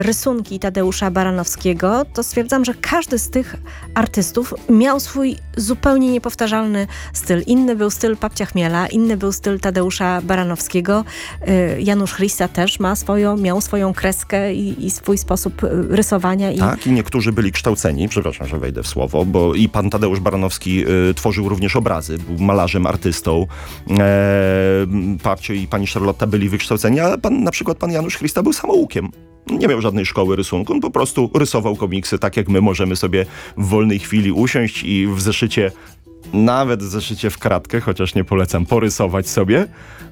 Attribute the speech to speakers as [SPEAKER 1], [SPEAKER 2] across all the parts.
[SPEAKER 1] rysunki Tadeusza Baranowskiego, to stwierdzam, że każdy z tych artystów miał swój zupełnie niepowtarzalny styl. Inny był styl Papcia Chmiela, inny był styl Tadeusza Baranowskiego. Janusz Chrysta też miał swoją kreskę i swój sposób rysowania.
[SPEAKER 2] Tak, i niektórzy byli kształceni, przepraszam, że wejdę w słowo, bo i pan Tadeusz Baranowski tworzył również obrazy, był malarzem, artystą. Papcio i pani Charlotta byli wykształceni, a na przykład pan Janusz Chrysta był samoukiem. Nie miał żadnej szkoły rysunku, on po prostu rysował komiksy tak, jak my możemy sobie w wolnej chwili usiąść i w zeszycie, nawet w zeszycie w kratkę, chociaż nie polecam, porysować sobie.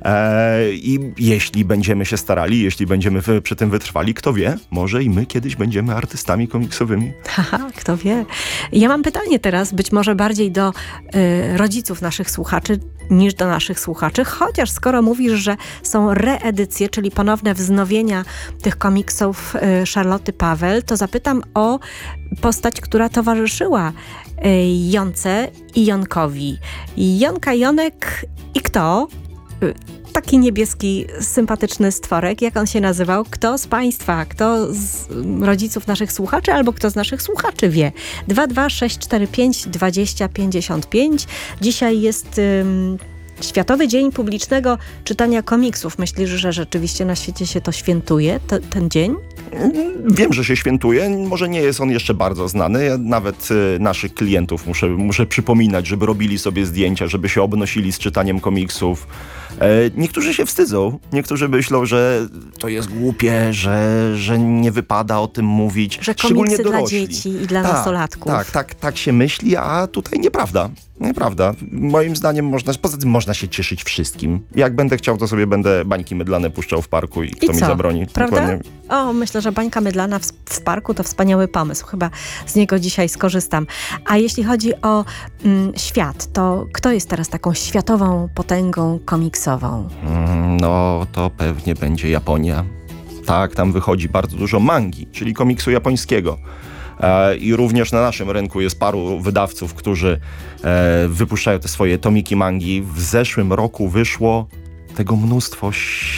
[SPEAKER 2] I jeśli będziemy się starali, jeśli będziemy przy tym wytrwali, kto wie, może i my kiedyś będziemy artystami komiksowymi.
[SPEAKER 1] Haha, kto wie. Ja mam pytanie teraz, być może bardziej do rodziców naszych słuchaczy niż do naszych słuchaczy, chociaż skoro mówisz, że są reedycje, czyli ponowne wznowienia tych komiksów Charlotty Pawel, to zapytam o postać, która towarzyszyła Jonce i Jonkowi. Jonka, Jonek i kto? Taki niebieski, sympatyczny stworek. Jak on się nazywał? Kto z państwa? Kto z rodziców naszych słuchaczy? Albo kto z naszych słuchaczy wie? 22645 2055. Dzisiaj jest Światowy Dzień Publicznego Czytania Komiksów. Myślisz, że rzeczywiście na świecie się to świętuje, ten dzień?
[SPEAKER 2] Wiem, że się świętuje. Może nie jest on jeszcze bardzo znany. Ja nawet naszych klientów muszę przypominać, żeby robili sobie zdjęcia, żeby się obnosili z czytaniem komiksów. Niektórzy się wstydzą. Niektórzy myślą, że to jest głupie, że nie wypada o tym mówić.
[SPEAKER 1] Że komiksy dla dzieci i dla nastolatków.
[SPEAKER 2] Tak się myśli, a tutaj nieprawda. Nieprawda. Moim zdaniem poza tym można się cieszyć wszystkim. Jak będę chciał, to sobie będę bańki mydlane puszczał w parku i kto mi zabroni.
[SPEAKER 1] Prawda?
[SPEAKER 2] Dokładnie.
[SPEAKER 1] O, myślę, że bańka mydlana w parku to wspaniały pomysł. Chyba z niego dzisiaj skorzystam. A jeśli chodzi o świat, to kto jest teraz taką światową potęgą komiksową?
[SPEAKER 2] No, to pewnie będzie Japonia. Tak, tam wychodzi bardzo dużo mangi, czyli komiksu japońskiego. I również na naszym rynku jest paru wydawców, którzy wypuszczają te swoje tomiki mangi. W zeszłym roku wyszło tego mnóstwo,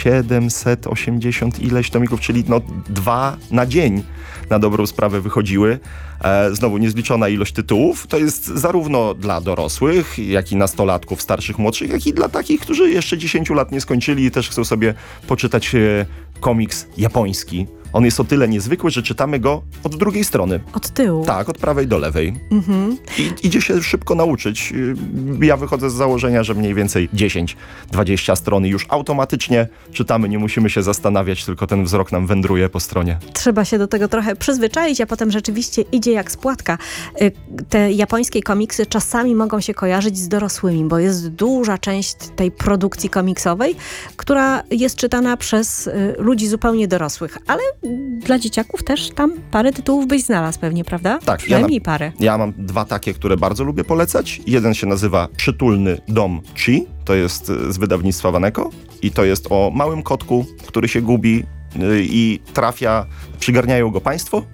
[SPEAKER 2] 780 ileś tomików, czyli 2 na dzień na dobrą sprawę wychodziły. Znowu niezliczona ilość tytułów. To jest zarówno dla dorosłych, jak i nastolatków, starszych, młodszych, jak i dla takich, którzy jeszcze 10 lat nie skończyli i też chcą sobie poczytać komiks japoński. On jest o tyle niezwykły, że czytamy go od drugiej strony.
[SPEAKER 1] Od tyłu.
[SPEAKER 2] Tak, od prawej do lewej. I idzie się szybko nauczyć. Ja wychodzę z założenia, że mniej więcej 10-20 stron już automatycznie czytamy, nie musimy się zastanawiać, tylko ten wzrok nam wędruje po stronie.
[SPEAKER 1] Trzeba się do tego trochę przyzwyczaić, a potem rzeczywiście idzie jak z płatka. Te japońskie komiksy czasami mogą się kojarzyć z dorosłymi, bo jest duża część tej produkcji komiksowej, która jest czytana przez ludzi zupełnie dorosłych, ale dla dzieciaków też tam parę tytułów byś znalazł pewnie, prawda?
[SPEAKER 2] Tak.
[SPEAKER 1] Przynajmniej parę.
[SPEAKER 2] Ja mam 2 takie, które bardzo lubię polecać. Jeden się nazywa Przytulny dom Chi. To jest z wydawnictwa Waneko. I to jest o małym kotku, który się gubi i przygarniają go państwo,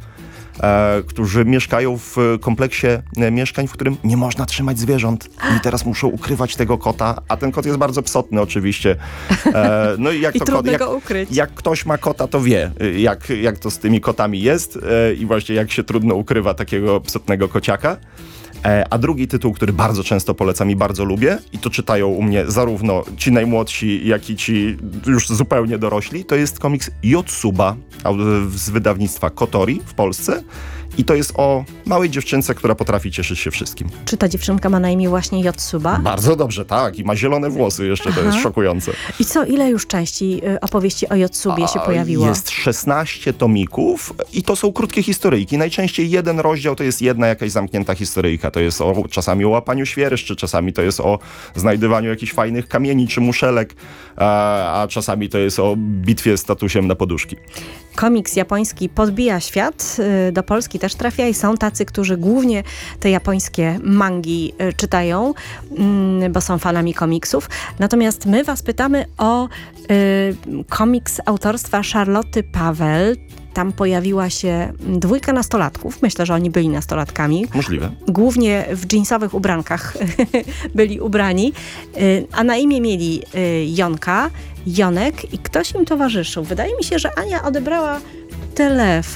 [SPEAKER 2] którzy mieszkają w kompleksie mieszkań, w którym nie można trzymać zwierząt. I teraz muszą ukrywać tego kota, a ten kot jest bardzo psotny oczywiście. No i
[SPEAKER 1] go ukryć.
[SPEAKER 2] Jak ktoś ma kota, to wie, jak to z tymi kotami jest i właśnie jak się trudno ukrywa takiego psotnego kociaka. A drugi tytuł, który bardzo często polecam i bardzo lubię, i to czytają u mnie zarówno ci najmłodsi, jak i ci już zupełnie dorośli, to jest komiks Yotsuba z wydawnictwa Kotori w Polsce. I to jest o małej dziewczynce, która potrafi cieszyć się wszystkim.
[SPEAKER 1] Czy ta dziewczynka ma na imię właśnie Yotsuba?
[SPEAKER 2] Bardzo dobrze, tak. I ma zielone włosy jeszcze, to jest szokujące.
[SPEAKER 1] I co, ile już części opowieści o Yotsubie się pojawiło?
[SPEAKER 2] Jest 16 tomików i to są krótkie historyjki. Najczęściej jeden rozdział to jest jedna jakaś zamknięta historyjka. To jest czasami o łapaniu świerszczy, czasami to jest o znajdywaniu jakichś fajnych kamieni czy muszelek, a czasami to jest o bitwie z tatusiem na poduszki.
[SPEAKER 1] Komiks japoński podbija świat. Do Polski też trafia i są tacy, którzy głównie te japońskie mangi czytają, bo są fanami komiksów. Natomiast my was pytamy o komiks autorstwa Charlotty Pawel. Tam pojawiła się 2 nastolatków. Myślę, że oni byli nastolatkami.
[SPEAKER 2] Możliwe.
[SPEAKER 1] Głównie w dżinsowych ubrankach byli ubrani. A na imię mieli Jonka, Jonek i ktoś im towarzyszył. Wydaje mi się, że Ania odebrała telefon.